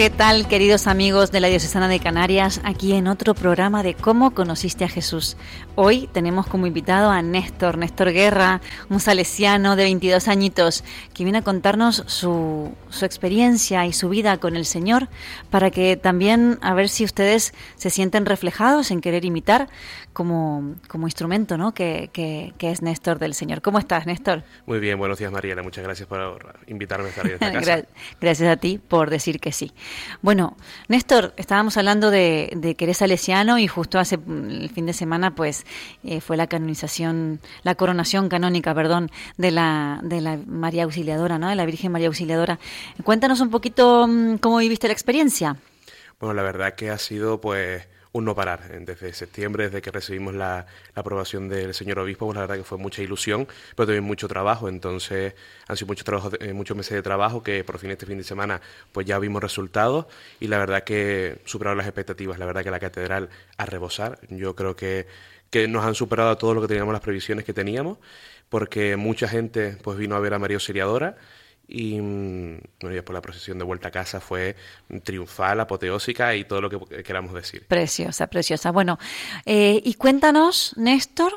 ¿Qué tal, queridos amigos de la Diocesana de Canarias? Aquí en otro programa de ¿Cómo conociste a Jesús? Hoy tenemos como invitado a Néstor Guerra, un salesiano de 22 añitos, que viene a contarnos su experiencia y su vida con el Señor, para que también a ver si ustedes se sienten reflejados en querer imitar como instrumento, ¿no? que es Néstor del Señor. ¿Cómo estás, Néstor? Muy bien, buenos días, Mariela. Muchas gracias por invitarme a estar en esta casa. Gracias a ti por decir que sí. Bueno, Néstor, estábamos hablando de que eres salesiano y justo hace el fin de semana pues fue la coronación canónica, de la María Auxiliadora, ¿no? De la Virgen María Auxiliadora. Cuéntanos un poquito cómo viviste la experiencia. Bueno, la verdad que ha sido pues un no parar. Desde septiembre, desde que recibimos la aprobación del señor obispo, pues la verdad que fue mucha ilusión, pero también mucho trabajo. Entonces han sido muchos meses de trabajo que por fin este fin de semana pues ya vimos resultados y la verdad que superaron las expectativas. La verdad que la catedral a rebosar. Yo creo que nos han superado todo lo que teníamos, las previsiones que teníamos, porque mucha gente pues vino a ver a María Auxiliadora. Y bueno, ya por la procesión de vuelta a casa fue triunfal, apoteósica y todo lo que queramos decir. Preciosa, preciosa. Bueno, y cuéntanos, Néstor,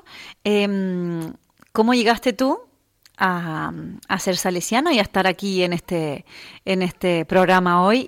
¿cómo llegaste tú a ser salesiano y a estar aquí en este programa hoy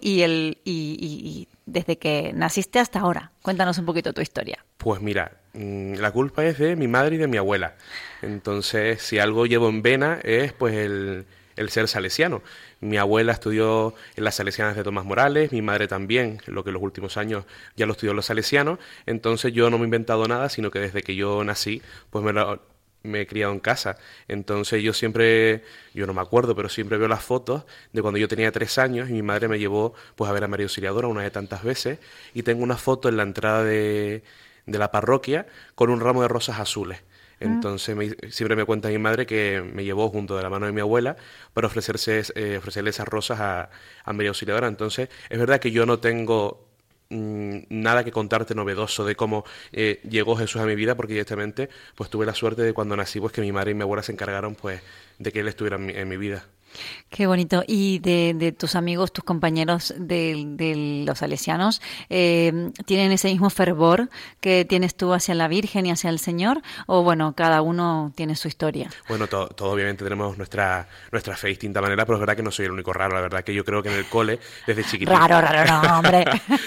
y desde que naciste hasta ahora? Cuéntanos un poquito tu historia. Pues mira, la culpa es de mi madre y de mi abuela. Entonces, si algo llevo en vena es pues el ser salesiano. Mi abuela estudió en las salesianas de Tomás Morales, mi madre también, lo que en los últimos años ya lo estudió en los salesianos. Entonces yo no me he inventado nada, sino que desde que yo nací, pues me he criado en casa. Entonces yo no me acuerdo, pero siempre veo las fotos de cuando yo tenía 3 años y mi madre me llevó pues a ver a María Auxiliadora una de tantas veces, y tengo una foto en la entrada de la parroquia con un ramo de rosas azules. Entonces siempre me cuenta mi madre que me llevó junto de la mano de mi abuela para ofrecerle esas rosas a María Auxiliadora. Entonces es verdad que yo no tengo nada que contarte novedoso de cómo llegó Jesús a mi vida, porque directamente pues tuve la suerte de cuando nací pues que mi madre y mi abuela se encargaron pues de que él estuviera en mi vida. Qué bonito. ¿Y de tus amigos, tus compañeros de los salesianos, tienen ese mismo fervor que tienes tú hacia la Virgen y hacia el Señor? O bueno, cada uno tiene su historia. Bueno, todos obviamente tenemos nuestra fe de distinta manera, pero es verdad que no soy el único raro. La verdad que yo creo que en el cole, desde chiquitito... Raro, no, hombre.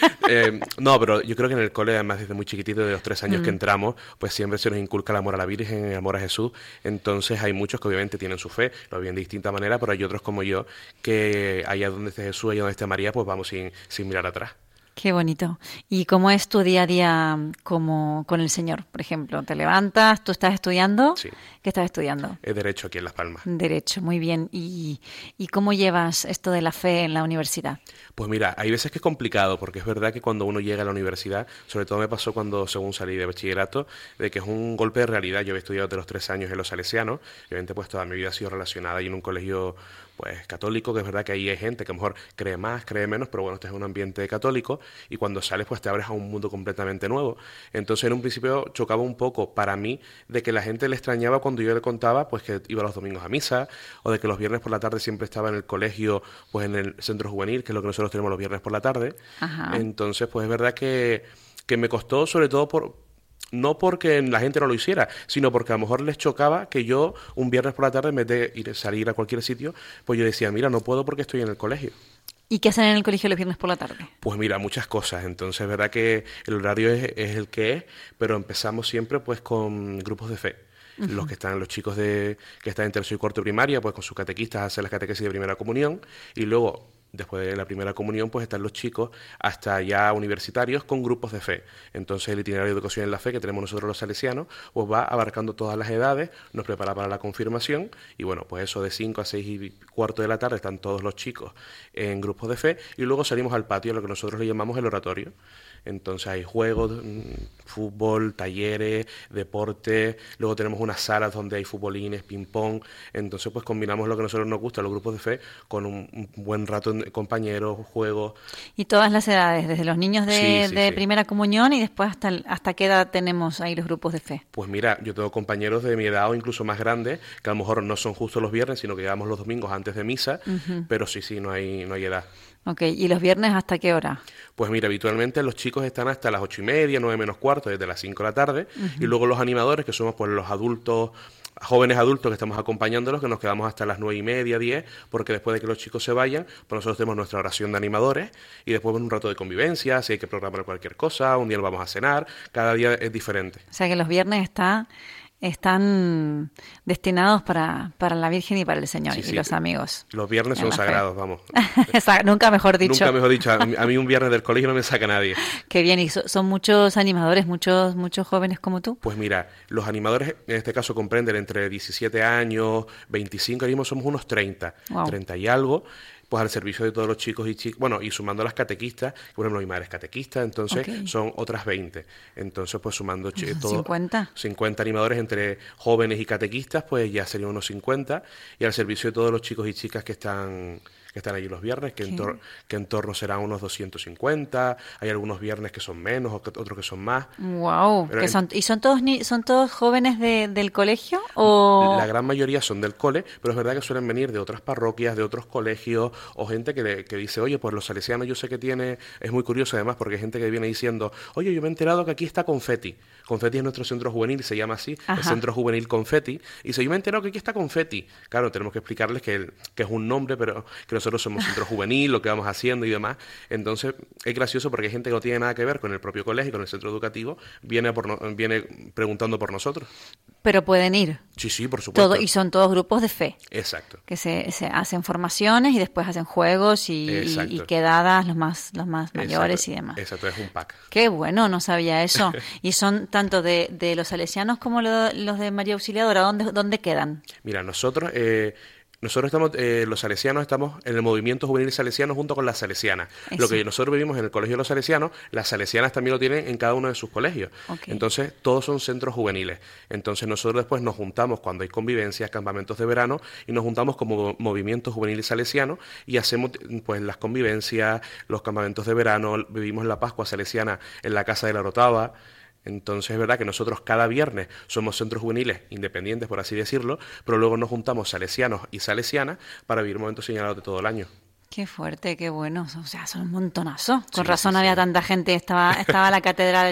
No, pero yo creo que en el cole, además desde muy chiquitito, de los 3 años que entramos, pues siempre se nos inculca el amor a la Virgen, el amor a Jesús. Entonces hay muchos que obviamente tienen su fe, lo viven de distinta manera, pero hay otros como yo que allá donde esté Jesús, allá donde esté María, pues vamos sin mirar atrás. Qué bonito. ¿Y cómo es tu día a día como con el Señor? Por ejemplo, ¿te levantas? ¿Tú estás estudiando? Sí. ¿Qué estás estudiando? Derecho aquí en Las Palmas. Derecho, muy bien. ¿Y cómo llevas esto de la fe en la universidad? Pues mira, hay veces que es complicado, porque es verdad que cuando uno llega a la universidad, sobre todo me pasó según salí de bachillerato, de que es un golpe de realidad. Yo había estudiado desde los 3 años en los salesianos, y obviamente pues toda mi vida ha sido relacionada y en un colegio pues católico, que es verdad que ahí hay gente que a lo mejor cree más, cree menos, pero bueno, este es un ambiente católico y cuando sales pues te abres a un mundo completamente nuevo. Entonces en un principio chocaba un poco para mí de que la gente le extrañaba cuando yo le contaba pues que iba los domingos a misa, o de que los viernes por la tarde siempre estaba en el colegio, pues en el centro juvenil, que es lo que nosotros tenemos los viernes por la tarde. Ajá. Entonces pues es verdad que me costó, sobre todo no porque la gente no lo hiciera, sino porque a lo mejor les chocaba que yo un viernes por la tarde, en vez de salir a cualquier sitio, pues yo decía, mira, no puedo porque estoy en el colegio. ¿Y qué hacen en el colegio los viernes por la tarde? Pues mira, muchas cosas. Entonces es verdad que el horario es el que es, pero empezamos siempre pues con grupos de fe. Uh-huh. Los chicos que están en tercero y cuarto de primaria, pues con sus catequistas hacen las catequesis de primera comunión, y luego después de la primera comunión, pues están los chicos hasta ya universitarios con grupos de fe. Entonces el itinerario de educación en la fe que tenemos nosotros los salesianos, pues va abarcando todas las edades, nos prepara para la confirmación, y bueno, pues eso de 5 a 6 y cuarto de la tarde están todos los chicos en grupos de fe, y luego salimos al patio, lo que nosotros le llamamos el oratorio. Entonces hay juegos, fútbol, talleres, deporte, luego tenemos unas salas donde hay futbolines, ping-pong. Entonces pues combinamos lo que a nosotros nos gusta, los grupos de fe, con un buen rato diversión, compañeros, juegos. Y todas las edades, desde los niños de primera comunión y después hasta qué edad tenemos ahí los grupos de fe. Pues mira, yo tengo compañeros de mi edad o incluso más grandes, que a lo mejor no son justo los viernes, sino que llegamos los domingos antes de misa, pero sí, no hay edad. Ok, ¿y los viernes hasta qué hora? Pues mira, habitualmente los chicos están hasta las 8:30, 9 menos cuarto, desde las 5 de la tarde, y luego los animadores, que somos pues los adultos, jóvenes adultos que estamos acompañándolos, que nos quedamos hasta las 9:30, 10, porque después de que los chicos se vayan, pues nosotros tenemos nuestra oración de animadores y después un rato de convivencia, si hay que programar cualquier cosa, un día nos vamos a cenar, cada día es diferente. O sea que los viernes están destinados para la Virgen y para el Señor y los amigos. Los viernes son sagrados, vamos. Nunca mejor dicho. Nunca mejor dicho. A mí un viernes del colegio no me saca nadie. Qué bien. ¿Y son muchos animadores, muchos jóvenes como tú? Pues mira, los animadores en este caso comprenden entre 17 años, 25, ahora mismo somos unos 30, wow. 30 y algo. Pues al servicio de todos los chicos y chicas, bueno, y sumando las catequistas, que por ejemplo mi madre es catequista, entonces son otras 20. Entonces, pues sumando todo, 50 animadores entre jóvenes y catequistas, pues ya serían unos 50, y al servicio de todos los chicos y chicas que están allí los viernes, que en torno serán unos 250, hay algunos viernes que son menos, otros que son más. Wow, ¿y son todos jóvenes del colegio? ¿O? La gran mayoría son del cole, pero es verdad que suelen venir de otras parroquias, de otros colegios, o gente que dice, oye, pues los salesianos yo sé que es muy curioso además, porque hay gente que viene diciendo, oye, yo me he enterado que aquí está Confeti. Confeti es nuestro centro juvenil, se llama así, el Centro Juvenil Confeti, y dice, yo me he enterado que aquí está Confeti. Claro, tenemos que explicarles que es un nombre, pero que nosotros somos centro juvenil, lo que vamos haciendo y demás. Entonces, es gracioso porque hay gente que no tiene nada que ver con el propio colegio, con el centro educativo, viene preguntando por nosotros. Pero pueden ir. Sí, por supuesto. Y son todos grupos de fe. Exacto. Que se hacen formaciones y después hacen juegos y quedadas los más mayores y demás. Exacto, es un pack. Qué bueno, no sabía eso. Y son tanto de los salesianos como los de María Auxiliadora. ¿Dónde quedan? Mira, nosotros estamos, los salesianos estamos en el movimiento juvenil salesiano junto con las salesianas. Eso. Lo que nosotros vivimos en el colegio de los salesianos, las salesianas también lo tienen en cada uno de sus colegios. Entonces, todos son centros juveniles. Entonces, nosotros después nos juntamos cuando hay convivencias, campamentos de verano, y nos juntamos como movimiento juvenil salesiano y hacemos pues las convivencias, los campamentos de verano, vivimos la Pascua salesiana en la Casa de la Orotava. Entonces es verdad que nosotros cada viernes somos centros juveniles independientes, por así decirlo, pero luego nos juntamos salesianos y salesianas para vivir momentos señalados de todo el año. Qué fuerte, qué bueno. O sea, son un montonazo. Con razón había tanta gente. Estaba la catedral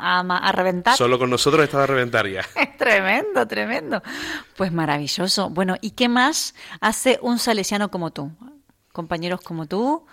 a reventar. Solo con nosotros estaba a reventar ya. Tremendo, tremendo. Pues maravilloso. Bueno, ¿y qué más hace un salesiano como tú? Compañeros como tú.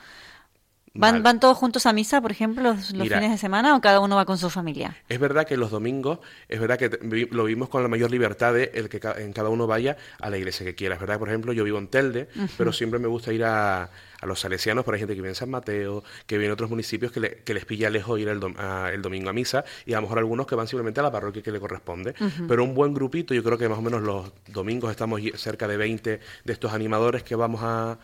¿Van todos juntos a misa, por ejemplo, los fines de semana, o cada uno va con su familia? Es verdad que los domingos, es verdad que lo vivimos con la mayor libertad de el que en cada uno vaya a la iglesia que quiera. Es verdad que, por ejemplo, yo vivo en Telde, pero siempre me gusta ir a los salesianos, pero hay gente que vive en San Mateo, que vive en otros municipios que les pilla lejos ir el domingo a misa, y a lo mejor algunos que van simplemente a la parroquia que le corresponde. Pero un buen grupito, yo creo que más o menos los domingos estamos cerca de 20 de estos animadores que vamos a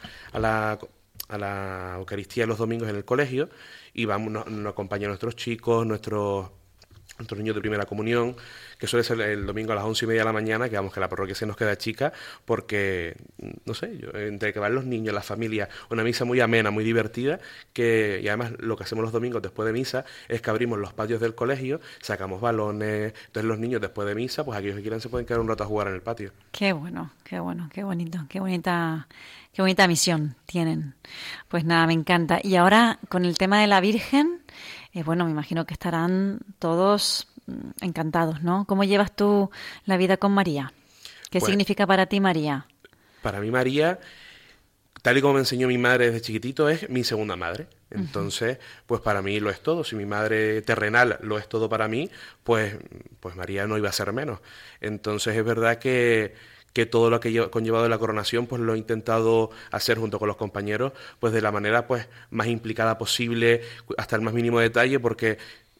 la Eucaristía los domingos en el colegio, y nos acompañan nuestros chicos, nuestros niños de primera comunión, que suele ser el domingo a las 11:30 de la mañana, que vamos, que la parroquia se nos queda chica, porque, no sé, entre que van los niños, la familia, una misa muy amena, muy divertida, y además lo que hacemos los domingos después de misa es que abrimos los patios del colegio, sacamos balones, entonces los niños después de misa, pues aquellos que quieran se pueden quedar un rato a jugar en el patio. Qué bueno, qué bonito, qué bonita misión tienen. Pues nada, me encanta. Y ahora, con el tema de la Virgen, bueno, me imagino que estarán todos encantados, ¿no? ¿Cómo llevas tú la vida con María? ¿Qué significa para ti María? Para mí María, tal y como me enseñó mi madre desde chiquitito, es mi segunda madre. Entonces, pues para mí lo es todo. Si mi madre terrenal lo es todo para mí, pues María no iba a ser menos. Entonces es verdad que todo lo que ha conllevado la coronación, pues lo he intentado hacer junto con los compañeros, pues de la manera pues más implicada posible, hasta el más mínimo detalle, porque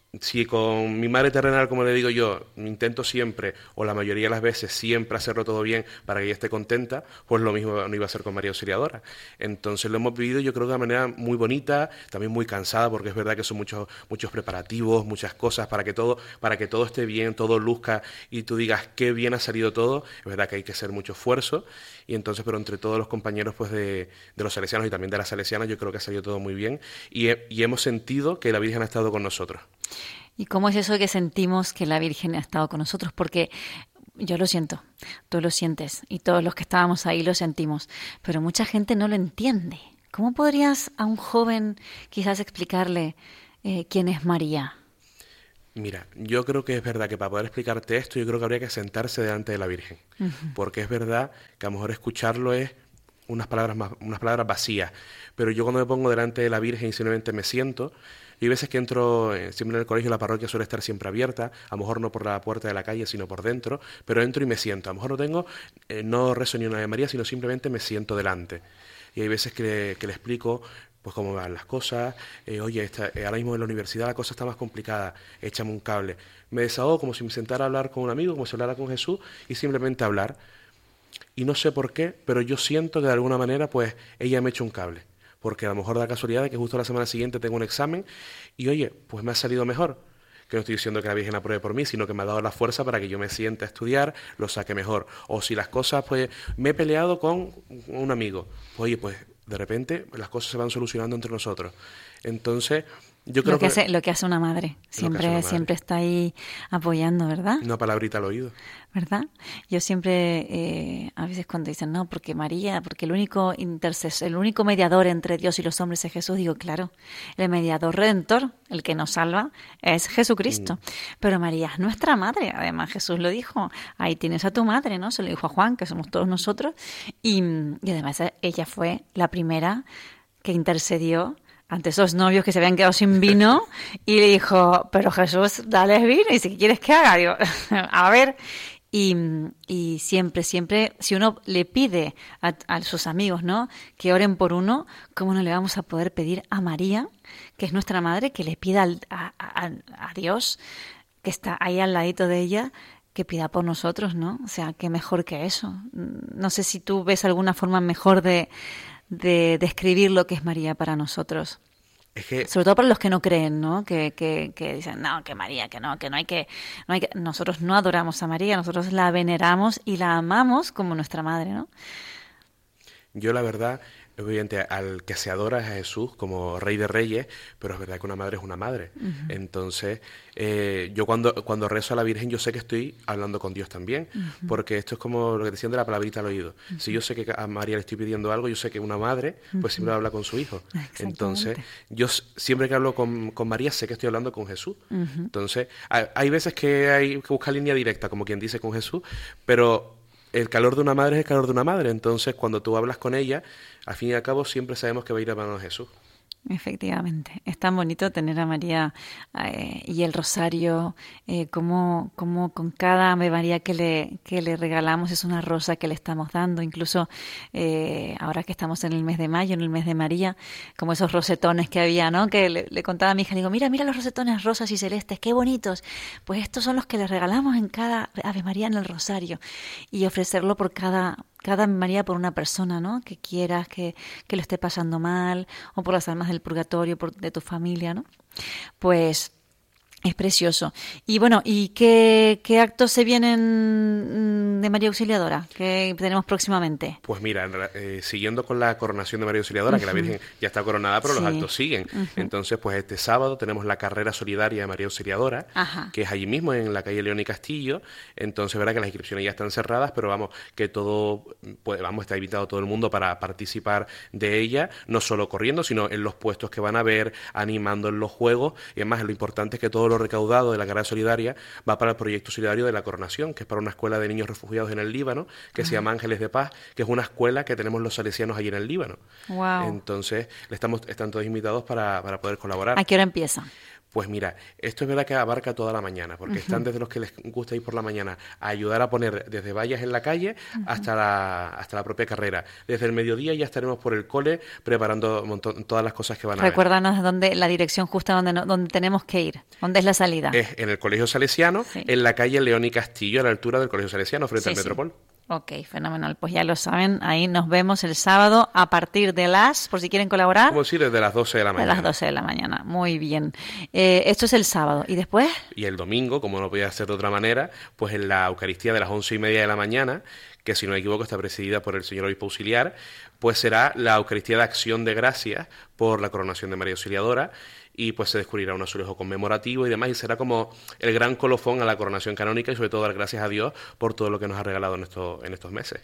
si con mi madre terrenal, como le digo yo, intento siempre, o la mayoría de las veces, siempre hacerlo todo bien para que ella esté contenta, pues lo mismo no iba a ser con María Auxiliadora. Entonces lo hemos vivido, yo creo, de una manera muy bonita, también muy cansada, porque es verdad que son muchos preparativos, muchas cosas para que todo esté bien, todo luzca y tú digas qué bien ha salido todo. Es verdad que hay que hacer mucho esfuerzo, y entonces, pero entre todos los compañeros pues de los salesianos y también de las salesianas, yo creo que ha salido todo muy bien y hemos sentido que la Virgen ha estado con nosotros. ¿Y cómo es eso de que sentimos que la Virgen ha estado con nosotros? Porque yo lo siento, tú lo sientes y todos los que estábamos ahí lo sentimos, pero mucha gente no lo entiende. ¿Cómo podrías a un joven quizás explicarle quién es María? Mira, yo creo que es verdad que para poder explicarte esto, yo creo que habría que sentarse delante de la Virgen, porque es verdad que a lo mejor escucharlo es unas palabras vacías, pero yo cuando me pongo delante de la Virgen y simplemente me siento. Y hay veces que entro, siempre en el colegio, la parroquia suele estar siempre abierta, a lo mejor no por la puerta de la calle, sino por dentro, pero entro y me siento. A lo mejor no rezo ni una Ave María, sino simplemente me siento delante. Y hay veces que le explico pues cómo van las cosas, oye, ahora mismo en la universidad la cosa está más complicada, échame un cable. Me desahogo como si me sentara a hablar con un amigo, como si hablara con Jesús, y simplemente hablar. Y no sé por qué, pero yo siento que de alguna manera pues ella me echa un cable. Porque a lo mejor da casualidad de que justo la semana siguiente tengo un examen y oye, pues me ha salido mejor. Que no estoy diciendo que la Virgen apruebe por mí, sino que me ha dado la fuerza para que yo me sienta a estudiar, lo saque mejor. O si las cosas, pues me he peleado con un amigo, oye, pues de repente las cosas se van solucionando entre nosotros. Entonces, yo creo lo que hace una madre, siempre está ahí apoyando, ¿verdad? Una palabrita al oído. ¿Verdad? Yo siempre, a veces cuando dicen, no, porque el único el único mediador entre Dios y los hombres es Jesús, digo, claro, el mediador redentor, el que nos salva, es Jesucristo. Pero María es nuestra madre, además Jesús lo dijo, ahí tienes a tu madre, ¿no? Se lo dijo a Juan, que somos todos nosotros, y además ella fue la primera que intercedió ante esos novios que se habían quedado sin vino y le dijo, pero Jesús, dales vino y si quieres que haga, digo, a ver. Y siempre, si uno le pide a sus amigos, ¿no?, que oren por uno, ¿cómo no le vamos a poder pedir a María, que es nuestra madre, que le pida a Dios, que está ahí al ladito de ella, que pida por nosotros, ¿no? O sea, qué mejor que eso. No sé si tú ves alguna forma mejor de describir lo que es María para nosotros. Es que, sobre todo para los que no creen, ¿no? Que dicen, no, que María, que no hay que... Nosotros no adoramos a María, nosotros la veneramos y la amamos como nuestra madre, ¿no? Yo la verdad, obviamente al que se adora es a Jesús como Rey de Reyes, pero es verdad que una madre es una madre. Entonces, yo cuando rezo a la Virgen, yo sé que estoy hablando con Dios también, porque esto es como lo que decían de la palabrita al oído. Si yo sé que a María le estoy pidiendo algo, yo sé que una madre pues siempre habla con su hijo. Entonces, yo siempre que hablo con María, sé que estoy hablando con Jesús. Entonces, hay veces que hay que buscar línea directa, como quien dice, con Jesús, pero el calor de una madre es el calor de una madre. Entonces, cuando tú hablas con ella, al fin y al cabo siempre sabemos que va a ir a manos de Jesús. Efectivamente, es tan bonito tener a María y el rosario, como con cada Ave María que le regalamos es una rosa que le estamos dando. Incluso ahora que estamos en el mes de mayo, en el mes de María, como esos rosetones que había, ¿no? Que le contaba a mi hija, digo, mira los rosetones rosas y celestes, qué bonitos. Pues estos son los que le regalamos en cada Ave María en el rosario, y ofrecerlo por cada Ave María por una persona, ¿no?, que quieras, que lo esté pasando mal, o por las almas del purgatorio, de tu familia, ¿no? Pues es precioso. Y bueno, ¿y qué actos se vienen de María Auxiliadora que tenemos próximamente? Pues mira, siguiendo con la coronación de María Auxiliadora, que la Virgen ya está coronada, pero los actos siguen. Entonces, pues este sábado tenemos la carrera solidaria de María Auxiliadora, que es allí mismo en la calle León y Castillo. Entonces, verdad que las inscripciones ya están cerradas, pero vamos, que todo, pues vamos, está invitado todo el mundo para participar de ella, no solo corriendo, sino en los puestos que van a ver, animando en los juegos. Y además, lo importante es que todo lo recaudado de la carrera solidaria va para el proyecto solidario de la coronación, que es para una escuela de niños refugiados en el Líbano, que se llama Ángeles de Paz, que es una escuela que tenemos los salesianos allí en el Líbano. Wow. Entonces, están todos invitados para poder colaborar. ¿A qué hora empieza? Pues mira, esto es verdad que abarca toda la mañana, porque están desde los que les gusta ir por la mañana a ayudar a poner desde vallas en la calle hasta la propia carrera. Desde el mediodía ya estaremos por el cole preparando todas las cosas que van a ver. Recuérdanos dónde, la dirección justa donde tenemos que ir, dónde es la salida. Es en el Colegio Salesiano, Sí. en la calle León y Castillo, a la altura del Colegio Salesiano, frente Sí, al sí. Metropol. Ok, fenomenal. Pues ya lo saben, ahí nos vemos el sábado a partir de por si quieren colaborar, Como si desde las 12 de la de mañana. las 12 de la mañana. Muy bien. Esto es el sábado. ¿Y después? Y el domingo, como no podía ser de otra manera, pues en la Eucaristía de las 11:30 de la mañana, que si no me equivoco está presidida por el señor obispo auxiliar, pues será la Eucaristía de Acción de Gracias por la coronación de María Auxiliadora, y pues se descubrirá un azulejo conmemorativo y demás, y será como el gran colofón a la coronación canónica, y sobre todo dar gracias a Dios por todo lo que nos ha regalado en estos meses.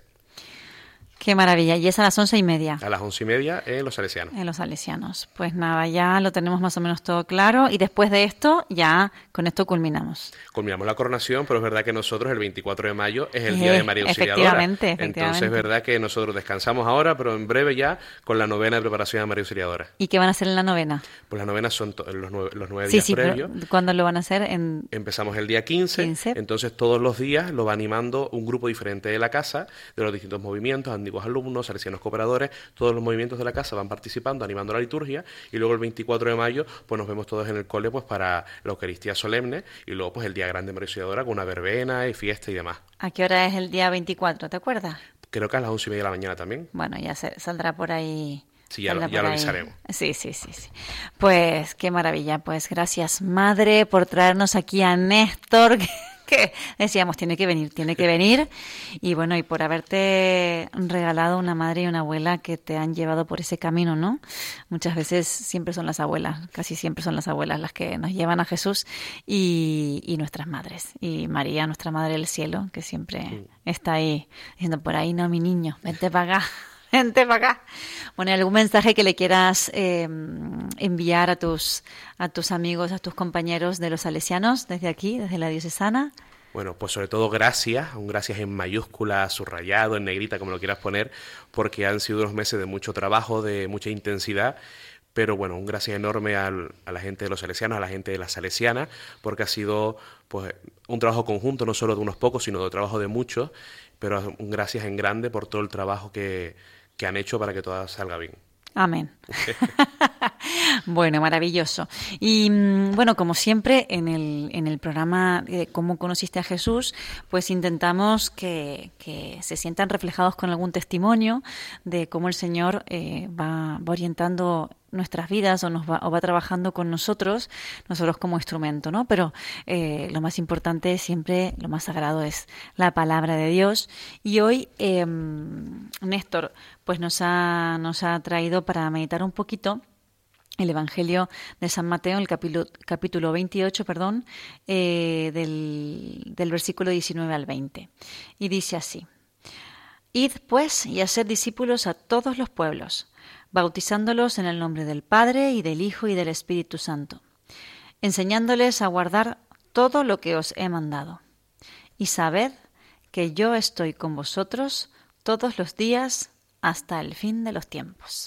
Qué maravilla. Y es a las 11:30. A las 11:30 en los Salesianos. En los salesianos. Pues nada, ya lo tenemos más o menos todo claro. Y después de esto, ya con esto culminamos. Culminamos la coronación, pero es verdad que nosotros el 24 de mayo es el día de María Auxiliadora. Efectivamente. Entonces es verdad que nosotros descansamos ahora, pero en breve ya con la novena de preparación a María Auxiliadora. ¿Y qué van a hacer en la novena? Pues las novenas son los 9 Sí, días sí, previos. pero ¿cuándo lo van a hacer? Empezamos el día 15, 15. Entonces todos los días lo va animando un grupo diferente de la casa, de los distintos movimientos, antiguos alumnos, salesianos cooperadores, todos los movimientos de la casa van participando, animando la liturgia, y luego el 24 de mayo pues nos vemos todos en el cole pues para la Eucaristía solemne, y luego pues el día grande de María Auxiliadora con una verbena y fiesta y demás. ¿A qué hora es el día 24? ¿Te acuerdas? Creo que a las 11:30 de la mañana también. Bueno, ya saldrá por ahí. Sí, ya saldrá lo por ahí. avisaremos. Sí. Pues qué maravilla. Pues gracias, Madre, por traernos aquí a Néstor, que decíamos, tiene que venir. Y bueno, y por haberte regalado una madre y una abuela que te han llevado por ese camino, ¿no? Muchas veces siempre son las abuelas, casi siempre son las abuelas las que nos llevan a Jesús, y nuestras madres. Y María, nuestra Madre del Cielo, que siempre está ahí diciendo, por ahí no, mi niño, vente para acá. Vente para acá. Bueno, ¿algún mensaje que le quieras enviar a tus amigos, a tus compañeros de los salesianos desde aquí, desde la diocesana? Bueno, pues sobre todo gracias, un gracias en mayúscula, subrayado, en negrita, como lo quieras poner, porque han sido unos meses de mucho trabajo, de mucha intensidad, pero bueno, un gracias enorme a la gente de los salesianos, a la gente de las salesianas, porque ha sido pues un trabajo conjunto, no solo de unos pocos, sino de trabajo de muchos, pero un gracias en grande por todo el trabajo que han hecho para que todo salga bien. Amén. Bueno, maravilloso. Y bueno, como siempre, en el programa de Cómo conociste a Jesús, pues intentamos que se sientan reflejados con algún testimonio de cómo el Señor va orientando nuestras vidas o va trabajando con nosotros como instrumento, ¿no? Pero lo más importante siempre, lo más sagrado es la palabra de Dios. Y hoy Néstor pues nos ha traído para meditar un poquito el Evangelio de San Mateo, el capítulo 28, del versículo 19 al 20. Y dice así: Id pues y haced discípulos a todos los pueblos, bautizándolos en el nombre del Padre y del Hijo y del Espíritu Santo, enseñándoles a guardar todo lo que os he mandado. Y sabed que yo estoy con vosotros todos los días hasta el fin de los tiempos.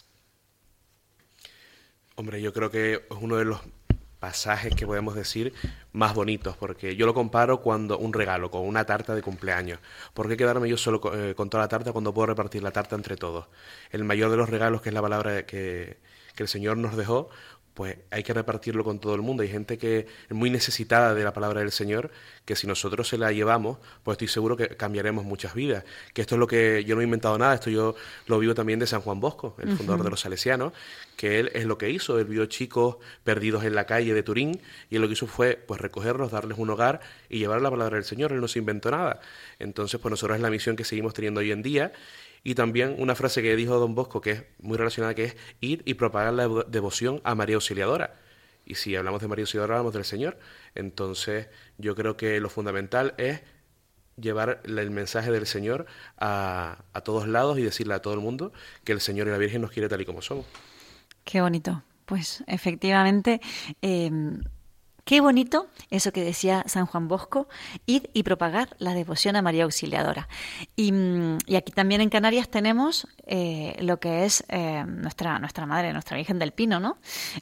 Hombre, yo creo que es uno de los pasajes que podemos decir más bonitos, porque yo lo comparo cuando un regalo, con una tarta de cumpleaños. ¿Por qué quedarme yo solo con toda la tarta cuando puedo repartir la tarta entre todos? El mayor de los regalos, que es la palabra que el Señor nos dejó, pues hay que repartirlo con todo el mundo. Hay gente que es muy necesitada de la palabra del Señor, que si nosotros se la llevamos, pues estoy seguro que cambiaremos muchas vidas. Que esto es lo que yo no he inventado nada, esto yo lo vivo también de San Juan Bosco, el fundador de los salesianos, que él es lo que hizo. Él vio chicos perdidos en la calle de Turín, y él lo que hizo fue pues recogerlos, darles un hogar y llevar la palabra del Señor. Él no se inventó nada. Entonces, pues nosotros es la misión que seguimos teniendo hoy en día. Y también una frase que dijo Don Bosco, que es muy relacionada, que es ir y propagar la devoción a María Auxiliadora. Y si hablamos de María Auxiliadora, hablamos del Señor. Entonces, yo creo que lo fundamental es llevar el mensaje del Señor a todos lados y decirle a todo el mundo que el Señor y la Virgen nos quiere tal y como somos. Qué bonito. Pues efectivamente, Qué bonito eso que decía San Juan Bosco, id y propagar la devoción a María Auxiliadora. Y aquí también en Canarias tenemos lo que es nuestra Madre, nuestra Virgen del Pino, ¿no?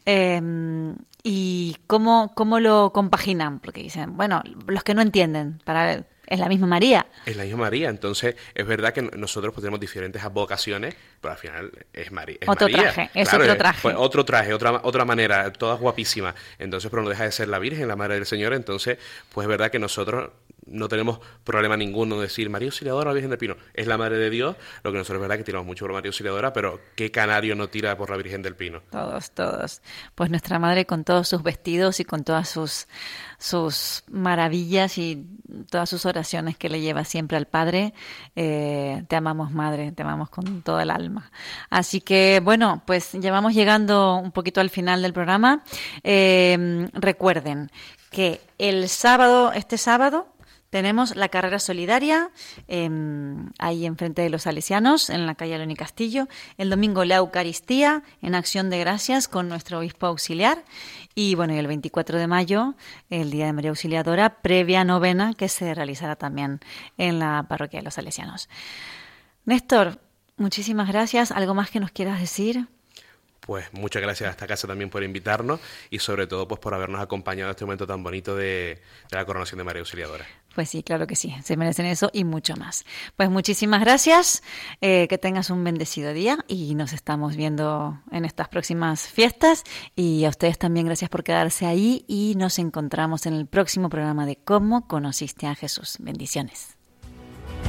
Y cómo lo compaginan, porque dicen, bueno, los que no entienden, es la misma María. Es la misma María, entonces es verdad que nosotros pues, tenemos diferentes advocaciones, pero al final es María. Otro traje, es otro traje. Pues, otro traje, otra manera, todas guapísimas. Entonces, pero no deja de ser la Virgen, la Madre del Señor. Entonces, pues es verdad que nosotros no tenemos problema ninguno de decir María Auxiliadora, la Virgen del Pino. Es la Madre de Dios, lo que nosotros es verdad que tiramos mucho por María Auxiliadora, pero ¿qué canario no tira por la Virgen del Pino? Todos. Pues nuestra Madre con todos sus vestidos y con todas sus maravillas y todas sus oraciones que le lleva siempre al Padre. Te amamos, Madre, te amamos con toda el alma. Así que, bueno, pues ya vamos llegando un poquito al final del programa. Recuerden que este sábado, tenemos la carrera solidaria ahí enfrente de los Salesianos, en la calle Leoni Castillo. El domingo la Eucaristía en Acción de Gracias con nuestro obispo auxiliar. Y bueno, y el 24 de mayo, el Día de María Auxiliadora, previa novena que se realizará también en la parroquia de los Salesianos. Néstor, muchísimas gracias. ¿Algo más que nos quieras decir? Pues muchas gracias a esta casa también por invitarnos y sobre todo pues por habernos acompañado en este momento tan bonito de la coronación de María Auxiliadora. Pues sí, claro que sí, se merecen eso y mucho más. Pues muchísimas gracias, que tengas un bendecido día y nos estamos viendo en estas próximas fiestas y a ustedes también gracias por quedarse ahí y nos encontramos en el próximo programa de Cómo conociste a Jesús. Bendiciones.